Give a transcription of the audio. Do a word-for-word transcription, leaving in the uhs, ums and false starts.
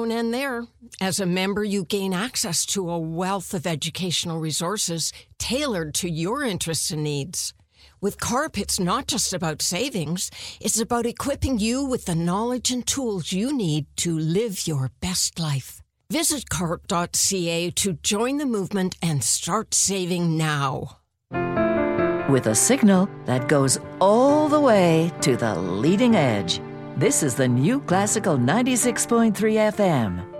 don't end there. As a member, you gain access to a wealth of educational resources tailored to your interests and needs. With CARP, it's not just about savings. It's about equipping you with the knowledge and tools you need to live your best life. Visit carp dot c a to join the movement and start saving now. With a signal that goes all the way to the leading edge. This is the new Classical ninety-six point three F M.